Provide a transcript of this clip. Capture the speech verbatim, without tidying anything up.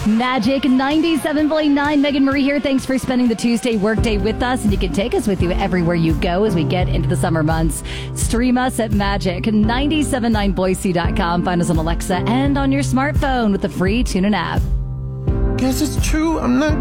Magic ninety-seven point nine. Megan Marie here. Thanks for spending the Tuesday workday with us. And you can take us with you everywhere you go as we get into the summer months. Stream us at magic nine seven nine boise dot com. Find us on Alexa and on your smartphone with the free TuneIn app. Guess it's true, I'm not